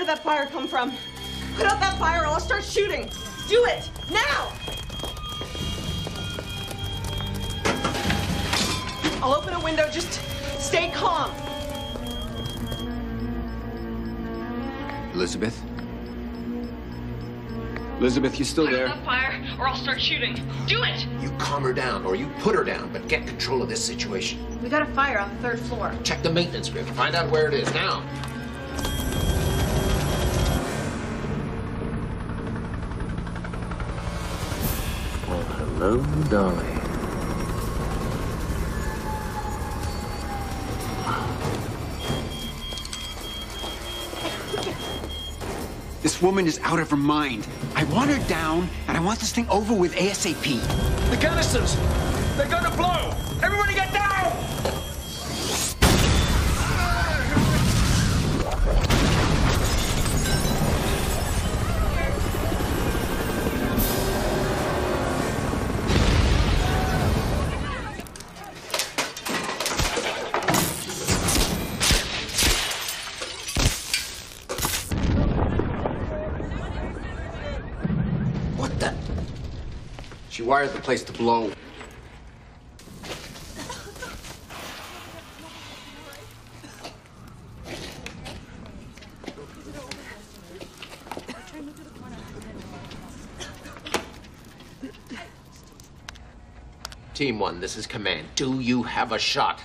did that fire come from? Put out that fire or I'll start shooting. Do it, now! I'll open a window, just stay calm. Elizabeth? Elizabeth, you still there? Put out that fire or I'll start shooting. Do it! You calm her down, or you put her down, but get control of this situation. We got a fire on the 3rd floor. Check the maintenance grid. Find out where it is now. Well, hello, darling. This woman is out of her mind. I want her down, and I want this thing over with ASAP. The canisters! They're gonna blow! Everybody get down! What the? She wired the place to blow. Team 1, this is command. Do you have a shot?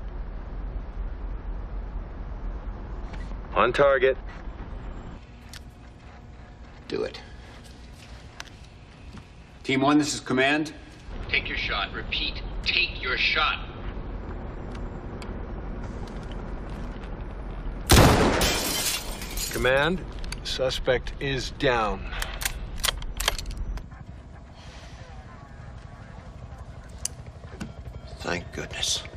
On target. Do it. Team 1, this is command. Take your shot. Repeat. Take your shot. Command, suspect is down. Thank goodness.